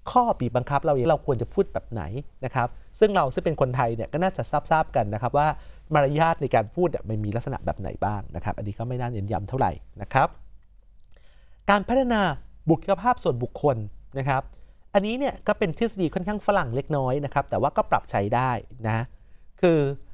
ข้อบีบบังคับเราควรจะพูดแบบไหนนะครับซึ่งเป็นคนไทยเนี่ยก็น่าจะทราบกันนะครับว่ามารยาทในการพูดมันมีลักษณะแบบไหนบ้างนะครับอันนี้ก็ไม่น่าเน้นย้ำเท่าไหร่นะครับการพัฒนาบุคลิกภาพส่วนบุคคลนะครับอันนี้เนี่ยก็เป็นทฤษฎีค่อนข้างฝรั่งเล็กน้อยนะครับแต่ว่าก็ปรับใช้ได้นะคือ